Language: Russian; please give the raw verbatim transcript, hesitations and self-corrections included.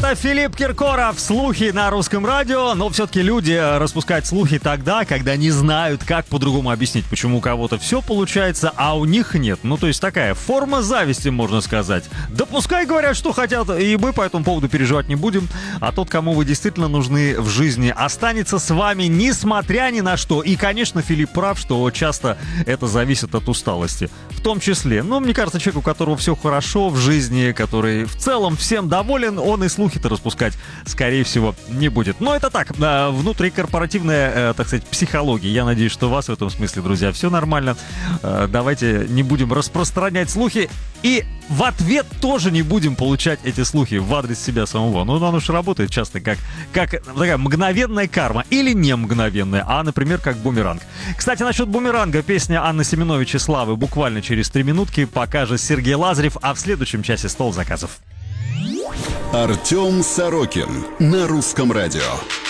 Это Филипп Киркоров. Слухи на русском радио. Но все-таки люди распускают слухи тогда, когда не знают, как по-другому объяснить, почему у кого-то все получается, а у них нет. Ну, то есть такая форма зависти, можно сказать. Да пускай говорят, что хотят, и мы по этому поводу переживать не будем. А тот, кому вы действительно нужны в жизни, останется с вами, несмотря ни на что. И, конечно, Филипп прав, что часто это зависит от усталости. В том числе. Но мне кажется, человек, у которого все хорошо в жизни, который в целом всем доволен, он и слухи-то распускать, скорее всего, не будет. Но это так, внутрикорпоративная, так сказать, психология. Я надеюсь, что у вас в этом смысле, друзья, все нормально. Давайте не будем распространять слухи. И в ответ тоже не будем получать эти слухи в адрес себя самого. Ну, оно же работает часто как, как такая мгновенная карма. Или не мгновенная, а, например, как бумеранг. Кстати, насчет бумеранга. Песня Анны Семенович и Славы буквально через три минутки покажет Сергей Лазарев, а в следующем часе стол заказов. Артем Сорокин на русском радио.